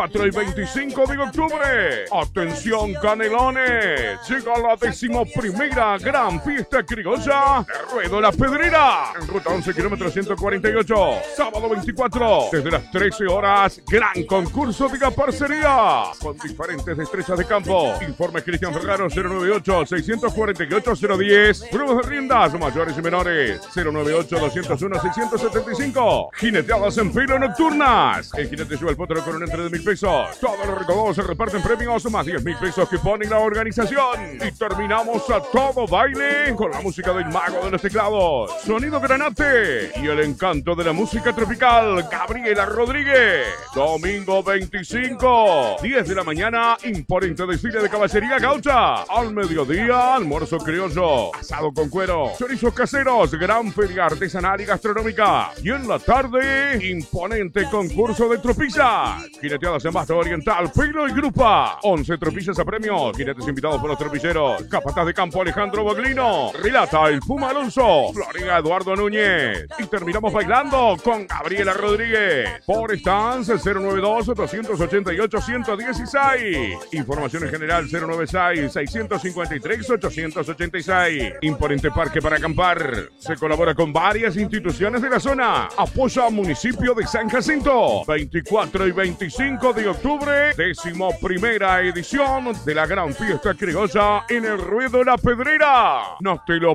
4 y 25 de octubre. Atención Canelones, llega la 11ª Gran Fiesta Criolla de Ruedo La Pedrera, en ruta 11 kilómetros 148, sábado 24, desde las 13 horas, gran concurso de parcería, con diferentes destrezas de campo. Informe Cristian Ferraro 098-648-010, pruebas de riendas mayores y menores 098-201-675, jineteadas en filo nocturnas. El jinete lleva el potro con un entre de 1.000 pesos. Todos los recaudados se reparten premios más 10.000 pesos que pone la organización. Y terminamos a todo baile con la música del mago de los teclados, Sonido Granate, y el encanto de la música tropical, Gabriela Rodríguez. Domingo 25, 10 de la mañana, imponente desfile de caballería gaucha. Al mediodía, almuerzo criollo, asado con cuero, chorizos caseros, gran feria artesanal y gastronómica. Y en la tarde, imponente concurso de tropillas, jineteadas en Basto Oriental, Filo y Grupa. 11 tropillas a premios, jinetes invitados por los tropilleros, capataz de campo Alejandro Boglino, relata el Puma Alonso, Floriga Eduardo Núñez. Y terminamos bailando con Gabriela Rodríguez. Por Stance 092-288-116. Información en general 096-653-886. Imponente parque para acampar. Se colabora con varias instituciones de la zona. Apoya al municipio de San Jacinto. 24 y 25 de octubre, 11ª edición de la Gran Fiesta Criolla en el Ruedo La Pedrera. No te lo